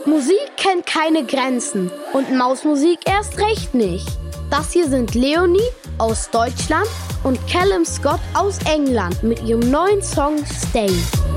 Musik kennt keine Grenzen und Mausmusik erst recht nicht. Das hier sind Leonie aus Deutschland und Callum Scott aus England mit ihrem neuen Song Stay.